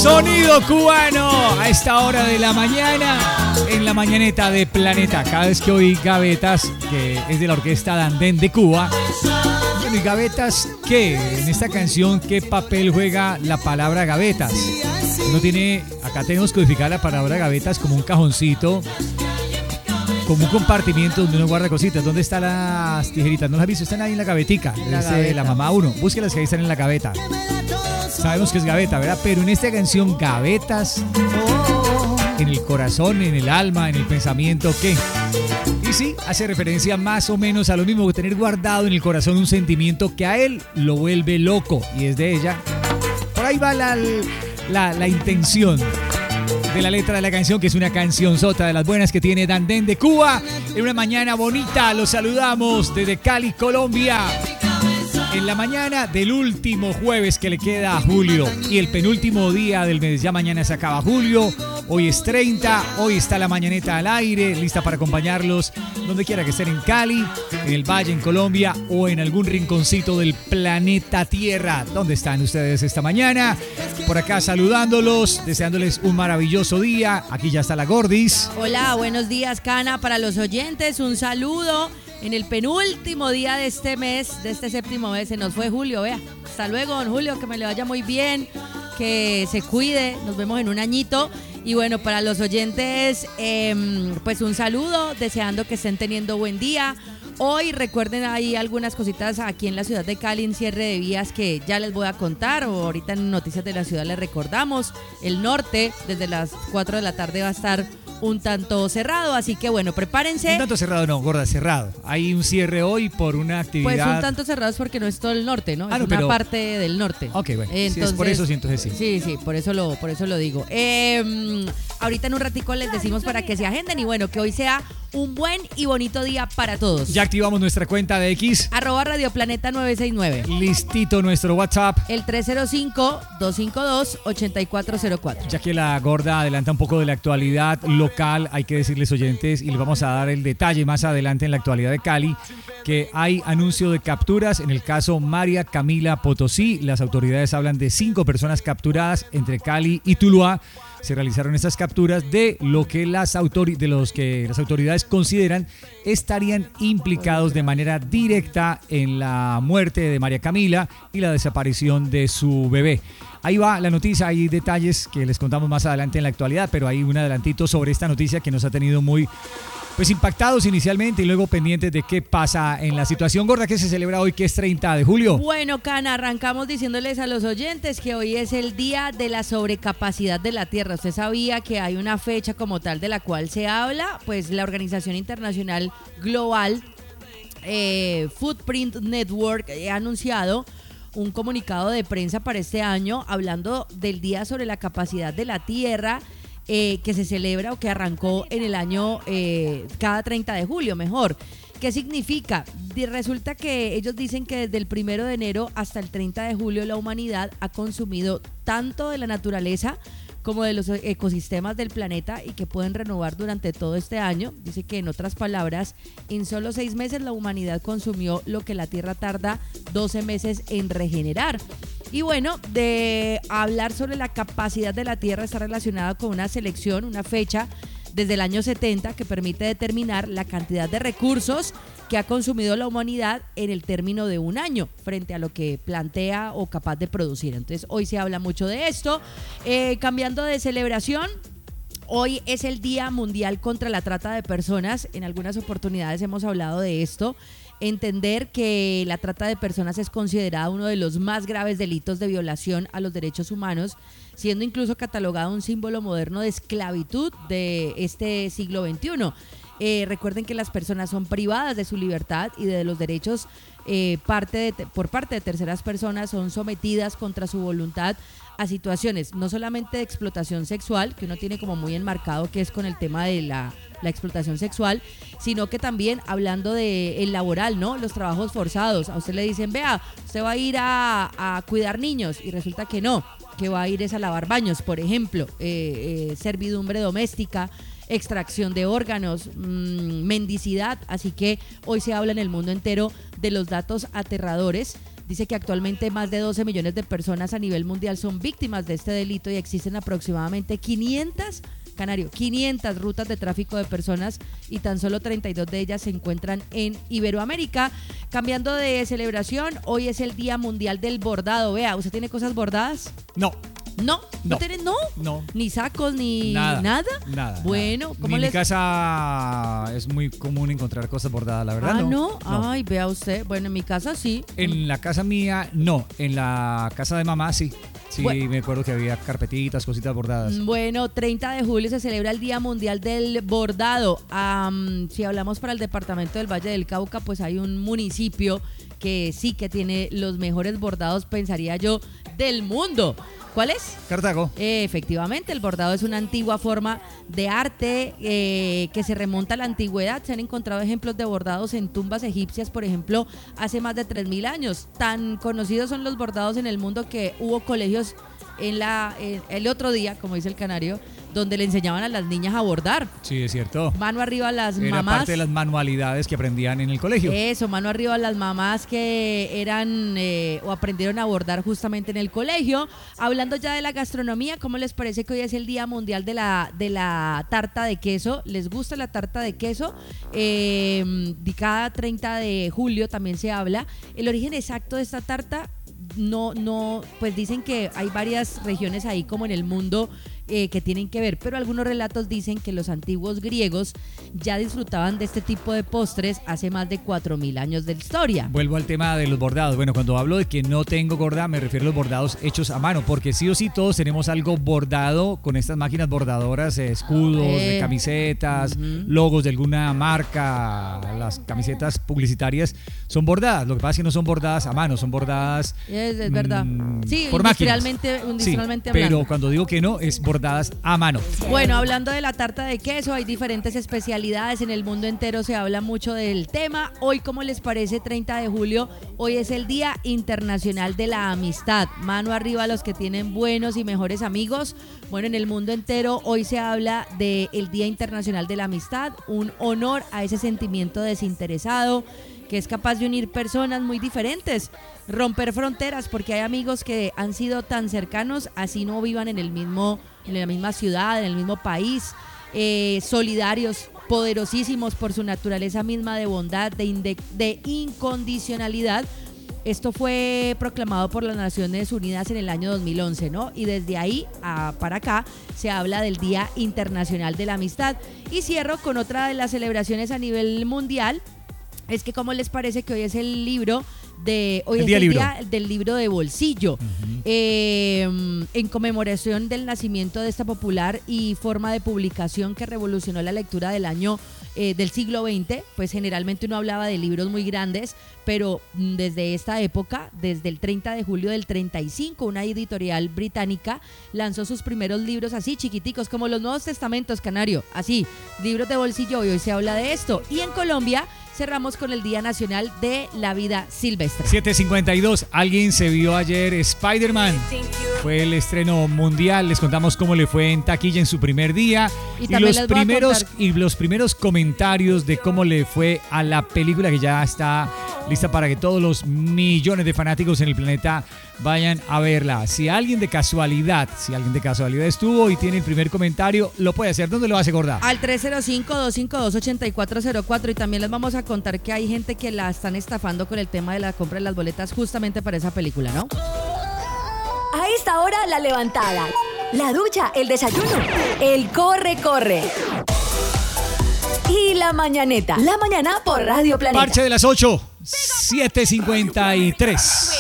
Sonido cubano a esta hora de la mañana en la mañaneta de Planeta. Cada vez que oí Gavetas, que es de la orquesta Dandén de Cuba. Bueno, ¿y Gavetas qué? En esta canción, ¿qué papel juega la palabra gavetas? Uno tiene, acá tenemos codificada la palabra gavetas como un cajoncito, como un compartimiento donde uno guarda cositas. ¿Dónde están las tijeritas? ¿No las has visto? Están ahí en la gavetica. La mamá uno. Búsquelas que ahí están en la gaveta. Sabemos que es gaveta, ¿verdad? Pero en esta canción, gavetas, en el corazón, en el alma, en el pensamiento, ¿qué? Y sí, hace referencia más o menos a lo mismo que tener guardado en el corazón un sentimiento que a él lo vuelve loco. Y es de ella. Por ahí va la intención de la letra de la canción, que es una cancionzota de las buenas que tiene Dandén de Cuba. En una mañana bonita, los saludamos desde Cali, Colombia. En la mañana del último jueves que le queda a julio y el penúltimo día del mes. Ya mañana se acaba julio, hoy es 30, hoy está la mañaneta al aire, lista para acompañarlos donde quiera que estén, en Cali, en el Valle, en Colombia o en algún rinconcito del planeta Tierra. ¿Dónde están ustedes esta mañana? Por acá saludándolos, deseándoles un maravilloso día. Aquí ya está la Gordis. Hola, buenos días, Cana, para los oyentes, un saludo. En el penúltimo día de este mes, de este séptimo mes, se nos fue Julio, vea. Hasta luego, don Julio, que me le vaya muy bien, que se cuide, nos vemos en un añito. Y bueno, para los oyentes, pues un saludo, deseando que estén teniendo buen día. Hoy recuerden, hay algunas cositas aquí en la ciudad de Cali, en cierre de vías, que ya les voy a contar, o ahorita en Noticias de la Ciudad les recordamos. El norte, desde las 4 de la tarde va a estar un tanto cerrado, así que bueno, prepárense. Un tanto cerrado no, Gorda, cerrado. Hay un cierre hoy por una actividad. Pues un tanto cerrado es porque no es todo el norte, ¿no? Es una parte del norte. Ok, bueno, entonces, si es por eso, sí, entonces sí. Sí, por eso lo digo. Ahorita en un ratico les decimos para que se agenden y bueno, que hoy sea un buen y bonito día para todos. Ya activamos nuestra cuenta de X. @radioplaneta969. Listito nuestro WhatsApp. El 305-252-8404. Ya que la Gorda adelanta un poco de la actualidad local, hay que decirles, oyentes, y les vamos a dar el detalle más adelante en la actualidad de Cali, que hay anuncio de capturas en el caso María Camila Potosí. Las autoridades hablan de 5 personas capturadas entre Cali y Tuluá. Se realizaron estas capturas de lo que las autoridades consideran estarían implicados de manera directa en la muerte de María Camila y la desaparición de su bebé. Ahí va la noticia, hay detalles que les contamos más adelante en la actualidad, pero hay un adelantito sobre esta noticia que nos ha tenido muy impactados inicialmente y luego pendientes de qué pasa en la situación, Gorda, que se celebra hoy, que es 30 de julio. Bueno, Cana, arrancamos diciéndoles a los oyentes que hoy es el día de la sobrecapacidad de la Tierra. ¿Usted sabía que hay una fecha como tal de la cual se habla? Pues la Organización Internacional Global Footprint Network ha anunciado un comunicado de prensa para este año hablando del día sobre la capacidad de la Tierra, que se celebra o que arrancó en el año cada 30 de julio, mejor. ¿Qué significa? Resulta que ellos dicen que desde el 1 de enero hasta el 30 de julio la humanidad ha consumido tanto de la naturaleza como de los ecosistemas del planeta y que pueden renovar durante todo este año. Dice que, en otras palabras, en solo 6 meses la humanidad consumió lo que la Tierra tarda 12 meses en regenerar. Y bueno, de hablar sobre la capacidad de la Tierra está relacionada con una selección, una fecha desde el año 70 que permite determinar la cantidad de recursos que ha consumido la humanidad en el término de un año frente a lo que plantea o capaz de producir. Entonces hoy se habla mucho de esto. Cambiando de celebración, hoy es el Día Mundial contra la Trata de Personas. En algunas oportunidades hemos hablado de esto. Entender que la trata de personas es considerada uno de los más graves delitos de violación a los derechos humanos, siendo incluso catalogado un símbolo moderno de esclavitud de este siglo XXI. Recuerden que las personas son privadas de su libertad y de los derechos por parte de terceras personas, son sometidas contra su voluntad a situaciones no solamente de explotación sexual, que uno tiene como muy enmarcado que es con el tema de la explotación sexual, sino que también hablando de el laboral, ¿no? Los trabajos forzados. A usted le dicen, vea, usted va a ir a cuidar niños, y resulta que no, que va a ir es a lavar baños, por ejemplo, servidumbre doméstica, extracción de órganos, mendicidad. Así que hoy se habla en el mundo entero de los datos aterradores Dice que actualmente más de 12 millones de personas a nivel mundial son víctimas de este delito y existen aproximadamente 500 rutas de tráfico de personas y tan solo 32 de ellas se encuentran en Iberoamérica. Cambiando de celebración, hoy es el Día Mundial del Bordado. Vea, ¿usted tiene cosas bordadas? No. ¿No? ¿Tiene? ¿No? No. ¿Ni sacos, ni nada? Nada. Bueno, ¿cómo en mi casa es muy común encontrar cosas bordadas, la verdad? ¿No? Ay, vea usted. Bueno, en mi casa sí. En la casa mía, no. En la casa de mamá, sí. Sí, bueno, me acuerdo que había carpetitas, cositas bordadas. Bueno, 30 de julio se celebra el Día Mundial del Bordado. Si hablamos para el departamento del Valle del Cauca, pues hay un municipio que sí que tiene los mejores bordados, pensaría yo, del mundo. ¿Cuál es? Cartago. Efectivamente, el bordado es una antigua forma de arte que se remonta a la antigüedad. Se han encontrado ejemplos de bordados en tumbas egipcias, por ejemplo, hace más de 3.000 años. Tan conocidos son los bordados en el mundo que hubo colegios el otro día, como dice el canario, donde le enseñaban a las niñas a bordar. Sí, es cierto. Mano arriba a las mamás. Era parte de las manualidades que aprendían en el colegio. Eso, mano arriba a las mamás que eran o aprendieron a bordar justamente en el colegio. Hablando ya de la gastronomía, ¿cómo les parece que hoy es el Día Mundial de la tarta de queso? ¿Les gusta la tarta de queso? Cada 30 de julio también se habla. El origen exacto de esta tarta no, pues dicen que hay varias regiones ahí como en el mundo que tienen que ver, pero algunos relatos dicen que los antiguos griegos ya disfrutaban de este tipo de postres hace más de 4.000 años de historia. Vuelvo al tema de los bordados. Bueno, cuando hablo de que no tengo gorda, me refiero a los bordados hechos a mano, porque sí o sí todos tenemos algo bordado con estas máquinas bordadoras, escudos de camisetas, logos de alguna marca. Las camisetas publicitarias son bordadas, lo que pasa es que no son bordadas a mano, son bordadas es verdad. Sí, por industrialmente sí, hablando. Pero cuando digo que no, es bordadas a mano. Bueno, hablando de la tarta de queso, hay diferentes especialidades, en el mundo entero se habla mucho del tema. Hoy, ¿cómo les parece? 30 de julio, hoy es el Día Internacional de la Amistad. Mano arriba a los que tienen buenos y mejores amigos. Bueno, en el mundo entero hoy se habla del Día Internacional de la Amistad, un honor a ese sentimiento desinteresado que es capaz de unir personas muy diferentes, romper fronteras, porque hay amigos que han sido tan cercanos, así no vivan en la misma ciudad, en el mismo país, solidarios, poderosísimos por su naturaleza misma de bondad, de incondicionalidad. Esto fue proclamado por las Naciones Unidas en el año 2011, ¿no? Y desde ahí para acá se habla del Día Internacional de la Amistad. Y cierro con otra de las celebraciones a nivel mundial. Es que, ¿cómo les parece que hoy es el día del libro de bolsillo? En conmemoración del nacimiento de esta popular y forma de publicación que revolucionó la lectura del siglo XX, pues generalmente uno hablaba de libros muy grandes, pero desde esta época, desde el 30 de julio del 35, una editorial británica lanzó sus primeros libros así chiquiticos, como los Nuevos Testamentos, Canario, así, libros de bolsillo, y hoy se habla de esto. Y en Colombia cerramos con el Día Nacional de la Vida Silvestre. 7:52. Alguien se vio ayer Spider-Man. Fue el estreno mundial. Les contamos cómo le fue en taquilla en su primer día. Y los primeros comentarios de cómo le fue a la película, que ya está lista para que todos los millones de fanáticos en el planeta vayan a verla. Si alguien de casualidad estuvo y tiene el primer comentario, lo puede hacer. ¿Dónde lo hace, gorda? Al 305-252-8404. Y también les vamos a contar que hay gente que la están estafando con el tema de la compra de las boletas justamente para esa película, ¿no? A esta hora, la levantada, la ducha, el desayuno, el corre. Y la mañaneta. La mañana por Radio Planeta. Parche de las 8, 7:53.